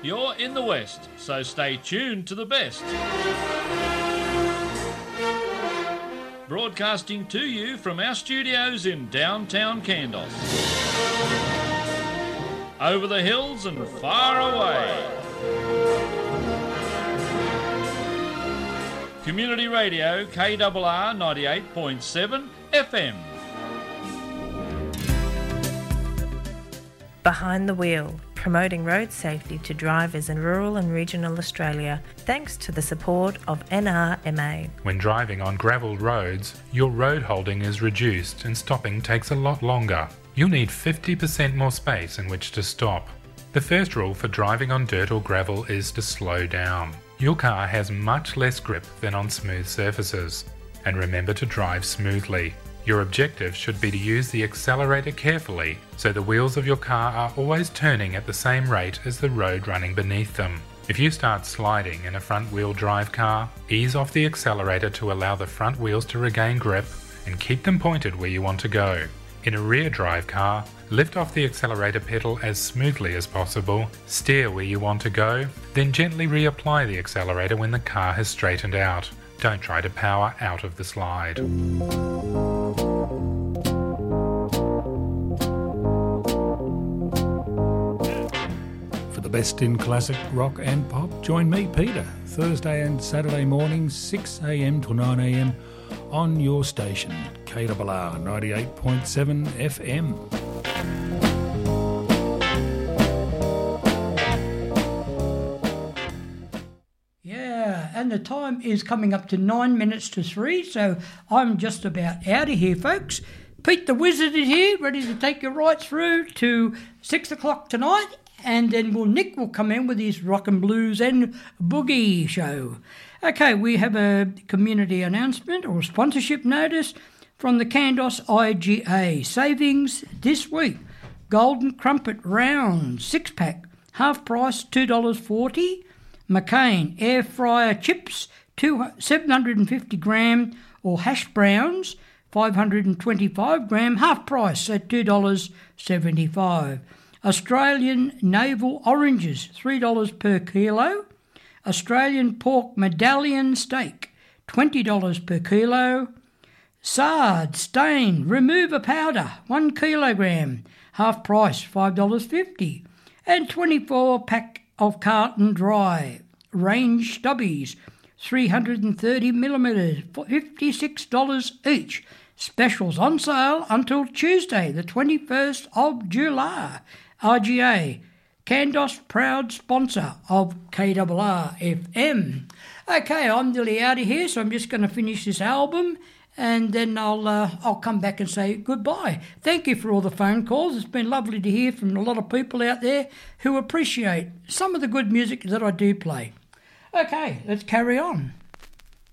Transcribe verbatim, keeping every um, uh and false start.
you're in the West, so stay tuned to the best. Broadcasting to you from our studios in downtown Kandos. Over the hills and far away. Community Radio K R R ninety-eight point seven F M. Behind the Wheel, promoting road safety to drivers in rural and regional Australia, thanks to the support of N R M A. When driving on gravelled roads, your road holding is reduced and stopping takes a lot longer. You'll need fifty percent more space in which to stop. The first rule for driving on dirt or gravel is to slow down. Your car has much less grip than on smooth surfaces. And remember to drive smoothly. Your objective should be to use the accelerator carefully so the wheels of your car are always turning at the same rate as the road running beneath them. If you start sliding in a front-wheel drive car, ease off the accelerator to allow the front wheels to regain grip and keep them pointed where you want to go. In a rear drive car, lift off the accelerator pedal as smoothly as possible, steer where you want to go, then gently reapply the accelerator when the car has straightened out. Don't try to power out of the slide. Best in classic rock and pop, join me, Peter, Thursday and Saturday mornings, six a m to nine a m on your station, K R R ninety-eight point seven F M. Yeah, and the time is coming up to nine minutes to three, so I'm just about out of here, folks. Pete the Wizard is here, ready to take you right through to six o'clock tonight. And then we'll, Nick will come in with his rock and blues and boogie show. Okay, we have a community announcement or sponsorship notice from the Kandos I G A. Savings this week. Golden Crumpet Round, six-pack, half price, two dollars forty. McCain Air Fryer Chips, seven hundred fifty gram, or hash browns, five hundred twenty-five gram, half price at two dollars seventy-five. Australian Navel Oranges, three dollars per kilo. Australian Pork Medallion Steak, twenty dollars per kilo. Sard Stain Remover Powder, one kilogram, half price, five dollars fifty. And twenty-four pack of Carlton Dry Range Stubbies, three hundred thirty millimetres, fifty-six dollars each. Specials on sale until Tuesday, the twenty-first of July. R G A, Kandos, proud sponsor of K R R F M. Okay, I'm nearly out of here, so I'm just going to finish this album and then I'll uh, I'll come back and say goodbye. Thank you for all the phone calls. It's been lovely to hear from a lot of people out there who appreciate some of the good music that I do play. Okay, let's carry on.